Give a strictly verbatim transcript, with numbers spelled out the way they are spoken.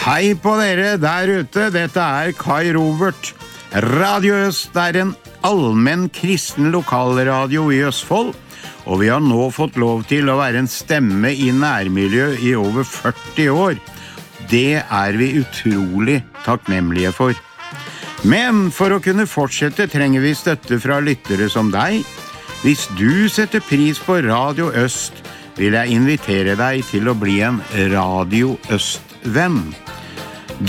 Hei på dere der ute, dette er Kai Robert. Radio Øst er en allmenn kristen lokalradio i Østfold, og vi har nå fått lov til å være en stemme i nærmiljø i over førti år. Det er vi utrolig takknemlige for. Men for å kunne fortsette trenger vi støtte fra lyttere som deg. Hvis du setter pris på Radio Øst, vil jeg invitere deg til å bli en Radio Øst-venn.